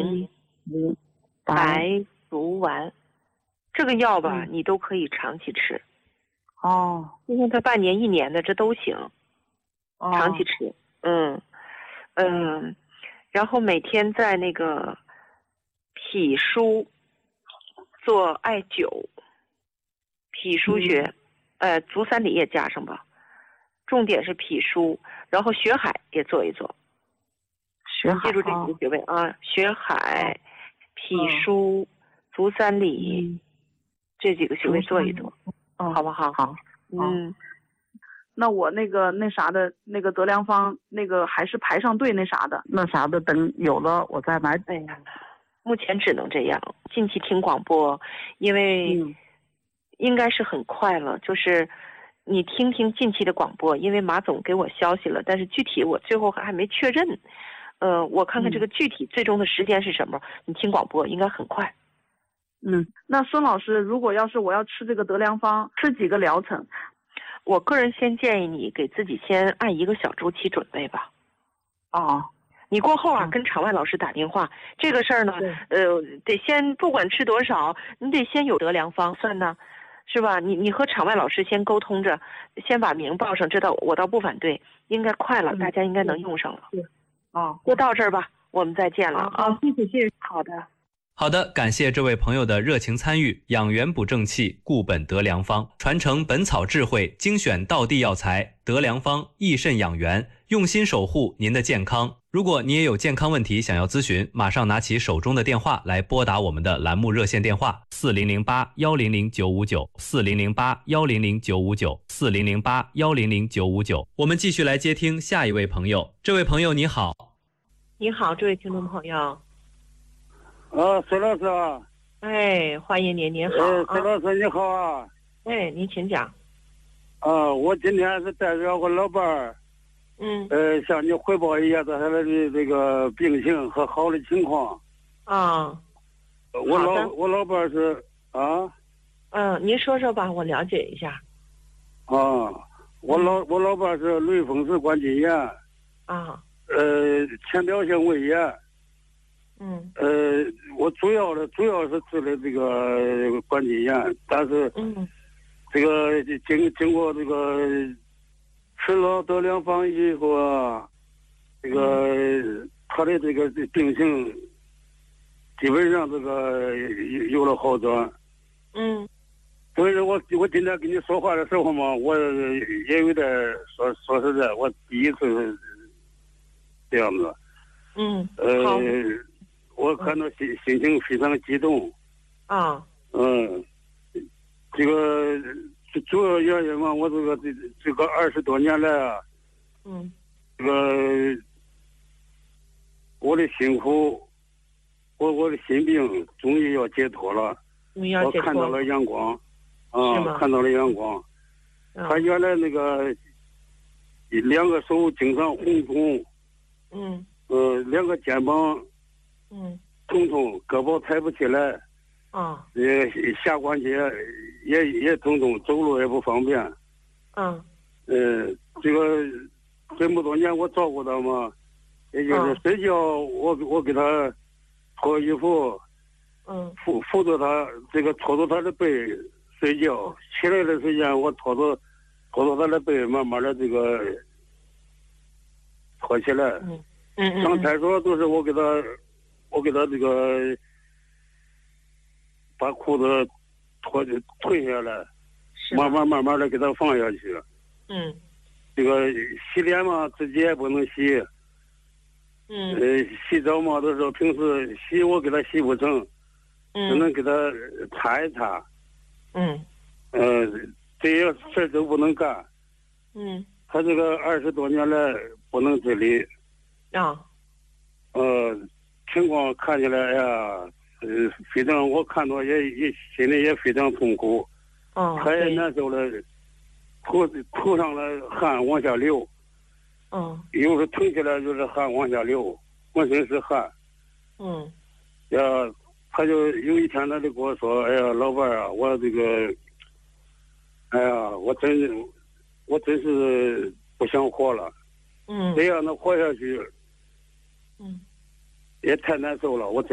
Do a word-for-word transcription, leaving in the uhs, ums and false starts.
宁白术丸，这个药吧、嗯、你都可以长期吃。 哦， 就像它半年一年的这都行， 哦、 长期吃。嗯嗯，然后每天在那个脾腧做艾灸，脾腧穴、嗯、呃足三里也加上吧，重点是脾腧，然后血海也做一做。 血海， 记住这几个穴位啊，哦、血海、脾腧、足三里、嗯、这几个穴位做一做， 哦、 好不好？ 好， 嗯。 那我那个那啥的那个德良方那个还是排上队那啥的，那啥的等有了我再买。 哎呀，目前只能这样。近期听广播，因为应该是很快了，嗯、就是你听听近期的广播，因为马总给我消息了，但是具体我最后还没确认。呃，我看看这个具体最终的时间是什么，嗯、你听广播应该很快。 嗯，那孙老师，如果要是我要吃这个德良方，吃几个疗程？ 我个人先建议你给自己先按一个小周期准备吧。 哦， 你过后啊，嗯、跟场外老师打电话，这个事儿呢，呃，得先不管吃多少，你得先有德良方算呢，是吧？你你和场外老师先沟通着，先把名报上，这倒我倒不反对，应该快了，嗯、大家应该能用上了。 是，哦， 就到这儿吧，我们再见了啊！ 谢谢谢谢， 好的。 好的，感谢这位朋友的热情参与。养元补正气，固本得良方，传承本草智慧，精选道地药材，得良方益肾养元，用心守护您的健康。如果你也有健康问题想要咨询，马上拿起手中的电话来拨打我们的栏目热线电话四零零八幺零零九五九四零零八幺零零九五九四零零八幺零零九五九。我们继续来接听下一位朋友。这位朋友你好。 你好，这位听众朋友。 啊，孙老师啊！ 哎，欢迎您，您好。 哎，孙老师你好啊！ 哎，您请讲。 啊，我今天是带着我老伴儿， 嗯， 呃，向你汇报一下他的这个病情和好的情况。 啊， 我老我老伴儿是啊。 嗯，您说说吧，我了解一下。 啊，我老我老伴儿是类风湿关节炎。 啊。 呃，浅表性胃炎。 嗯， 呃，我主要的主要是治的这个关节炎，但是， 嗯， 这个经经过这个吃了德良方以后啊，这个、嗯、他的这个病情基本上这个有了好转。 嗯， 所以说我我今天跟你说话的时候嘛，我也有点说说实在，我第一次这样子。 嗯， 呃。 好。 我看到心心情非常激动， 啊， 嗯，这个主要原因嘛，我这个这这个二十多年来啊， 嗯， 这个我的辛苦，我我的心病终于要解脱了， 终于要解脱了， 我看到了阳光，啊，看到了阳光， 嗯、 他原来那个两个手经常红肿， 嗯， 呃，两个肩膀。 嗯， 痛痛，胳膊抬不起来， 啊， 也下关节也也痛痛，走路也不方便。 嗯， 呃，这个这么多年我照顾他嘛，也就是睡觉我我给他脱衣服， 嗯， 扶扶着他，这个拖着他的背睡觉，起来的时间我拖着拖着他的背，慢慢的这个拖起来。 嗯嗯， 上厕所都是我给他。我给他这个把裤子脱退下来，慢慢慢慢的给他放下去。 嗯， 这个洗脸嘛，自己也不能洗。 嗯， 呃，洗澡嘛，都是平时洗我给他洗不成， 嗯， 只能给他擦一擦。 嗯， 呃，这些事儿都不能干。 嗯， 他这个二十多年来不能自理。 啊， 呃。情况看起来呀，呃，非常，我看到也也心里也非常痛苦， 哦， 他也难受了，头头上的汗往下流， 嗯， 有时候疼起来就是汗往下流，浑身是汗， 嗯， 呀，他就有一天他就跟我说，哎呀，老伴儿啊，我这个，哎呀，我真，我真是不想活了， 嗯， 这样的活下去， 嗯。 也太难受了，我。